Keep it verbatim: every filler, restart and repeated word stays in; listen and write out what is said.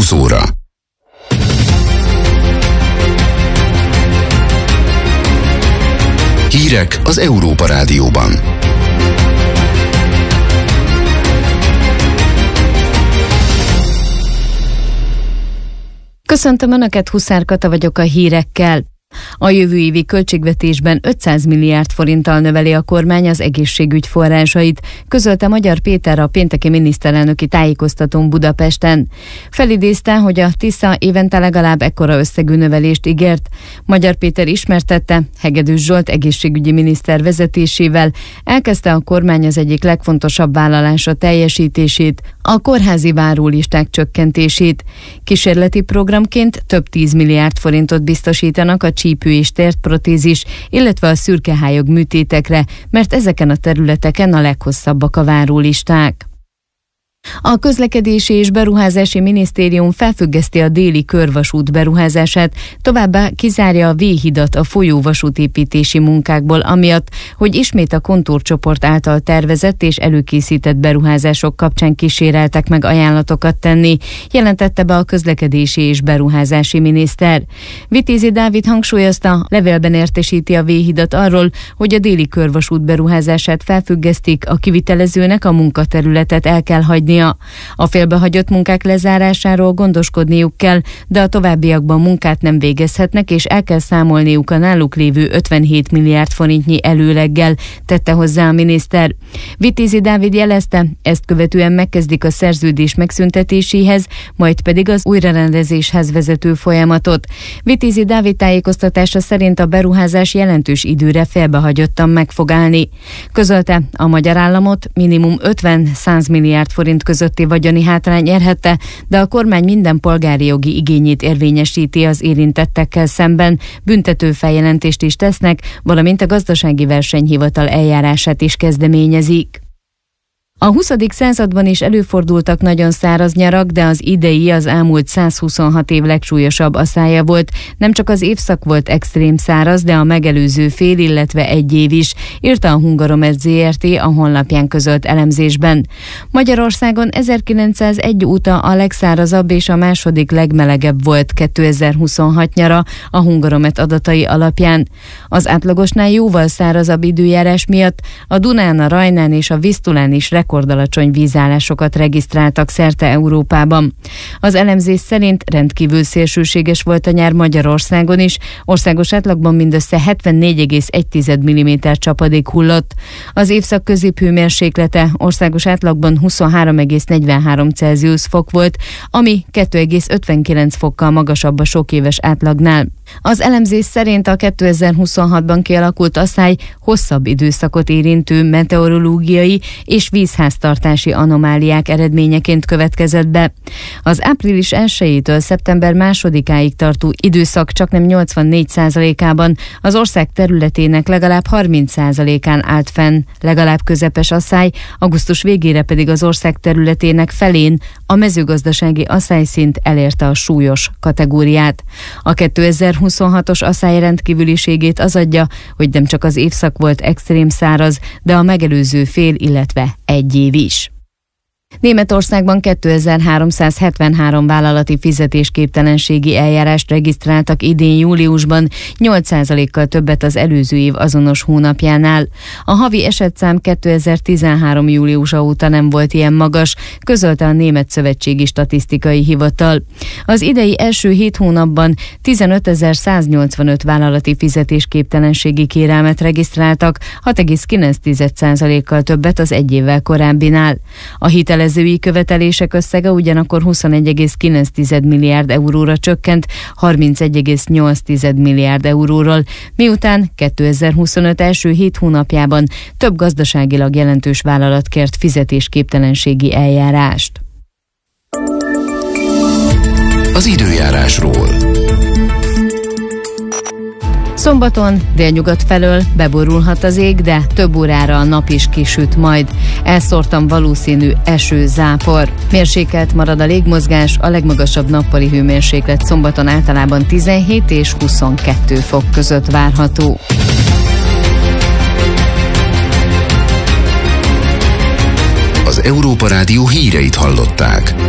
húsz óra. Hírek az Európa Rádióban. Köszöntöm Önöket, Huszár Kata vagyok a hírekkel. A jövő évi költségvetésben ötszáz milliárd forinttal növeli a kormány az egészségügy forrásait, közölte Magyar Péter a pénteki miniszterelnöki tájékoztatón Budapesten. Felidézte, hogy a Tisza évente legalább ekkora összegű növelést ígért. Magyar Péter ismertette, Hegedűs Zsolt egészségügyi miniszter vezetésével elkezdte a kormány az egyik legfontosabb vállalása teljesítését, a kórházi várólisták csökkentését. Kísérleti programként több tíz milliárd forintot biztosítanak a csípő és térprotézis, illetve a szürkehályog műtétekre, mert ezeken a területeken a leghosszabbak a várólisták. A Közlekedési és Beruházási Minisztérium felfüggeszti a déli körvasút beruházását, továbbá kizárja a V-hidat a folyóvasútépítési munkákból, amiatt, hogy ismét a kontúrcsoport által tervezett és előkészített beruházások kapcsán kíséreltek meg ajánlatokat tenni, jelentette be a Közlekedési és Beruházási Miniszter. Vitézi Dávid hangsúlyozta, levélben értesíti a V-hidat arról, hogy a déli körvasút beruházását felfüggesztik, a kivitelezőnek a munkaterületet el kell hagyni. A félbehagyott munkák lezárásáról gondoskodniuk kell, de a továbbiakban munkát nem végezhetnek, és el kell számolniuk a náluk lévő ötvenhét milliárd forintnyi előleggel, tette hozzá a miniszter. Vitézi Dávid jelezte, ezt követően megkezdik a szerződés megszüntetéséhez, majd pedig az újrarendezéshez vezető folyamatot. Vitézi Dávid tájékoztatása szerint a beruházás jelentős időre félbehagyottan meg fog állni. Közölte, a magyar államot minimum ötven-száz milliárd forint közötti vagyoni hátrány érhette, de a kormány minden polgári jogi igényét érvényesíti az érintettekkel szemben, büntető feljelentést is tesznek, valamint a gazdasági versenyhivatal eljárását is kezdeményezik. A huszadik században is előfordultak nagyon száraz nyarak, de az idei az elmúlt százhuszonhat év legsúlyosabb aszája volt. Nem csak az évszak volt extrém száraz, de a megelőző fél, illetve egy év is, írta a Hungaromet zé er té a honlapján közölt elemzésben. Magyarországon ezerkilencszázegy óta a legszárazabb és a második legmelegebb volt kétezer-huszonhat nyara a Hungaromet adatai alapján. Az átlagosnál jóval szárazabb időjárás miatt a Dunán, a Rajnán és a Visztulán is rekordalacsony vízállásokat regisztráltak szerte Európában. Az elemzés szerint rendkívül szélsőséges volt a nyár Magyarországon is, országos átlagban mindössze hetvennégy egész egy milliméter csapadék hullott. Az évszak középhőmérséklete országos átlagban huszonhárom egész negyvenhárom Celsius fok volt, ami kettő egész ötvenkilenc fokkal magasabb a sokéves átlagnál. Az elemzés szerint a kétezer-huszonhatban kialakult aszály hosszabb időszakot érintő meteorológiai és vízháztartási anomáliák eredményeként következett be. Az április elsejétől szeptember másodikáig tartó időszak csaknem nyolcvannégy százalékában az ország területének legalább harminc százalékán állt fenn legalább közepes aszály, augusztus végére pedig az ország területének felén a mezőgazdasági aszályszint elérte a súlyos kategóriát. A kétezer-huszonhatos aszály rendkívüliségét az adja, hogy nem csak az évszak volt extrém száraz, de a megelőző fél, illetve egy év is. Németországban kétezer-háromszázhetvenhárom vállalati fizetésképtelenségi eljárást regisztráltak idén júliusban, nyolc százalékkal többet az előző év azonos hónapjánál. A havi esetszám kétezer-tizenhárom júliusa óta nem volt ilyen magas, közölte a Német Szövetségi Statisztikai Hivatal. Az idei első hét hónapban tizenötezer-száznyolcvanöt vállalati fizetésképtelenségi kérelmet regisztráltak, hat egész kilenc százalékkal többet az egy évvel korábbinál. A hitel hitelezői követelések összege ugyanakkor huszonegy egész kilenc milliárd euróra csökkent harmincegy egész nyolc milliárd euróról, miután kétezer-huszonöt első hét hónapjában több gazdaságilag jelentős vállalat kért fizetésképtelenségi eljárást. Az időjárásról. Szombaton délnyugat felől beborulhat az ég, de több órára a nap is kisüt majd. Elszórtan valószínű eső, zápor. Mérsékelt marad a légmozgás, a legmagasabb nappali hőmérséklet szombaton általában tizenhét és huszonkettő fok között várható. Az Európa Rádió híreit hallották.